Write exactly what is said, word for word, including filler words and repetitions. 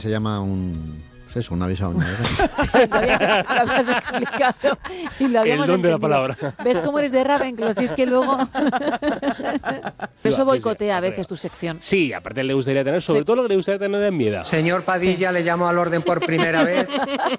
se llama un... Pues eso, un avisado. ¿No? lo, habías, lo habías explicado y lo habíamos El don de la entendido. palabra. ¿Ves cómo eres de Ravenclaw? Si es que luego... Eso boicotea a veces tu sección. Sí, aparte le gustaría tener, sobre Sí. todo lo que le gustaría tener es miedo. Señor Padilla, le llamo al orden por primera vez.